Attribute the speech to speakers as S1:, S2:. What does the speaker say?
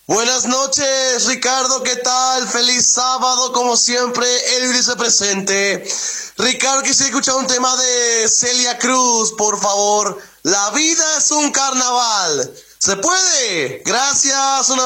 S1: Buenas noches, Ricardo, ¿qué tal? Feliz sábado, como siempre, Elvis se presente. Ricardo, quisiera escuchar un tema de Celia Cruz, por favor. La vida es un carnaval. ¿Se puede? Gracias, una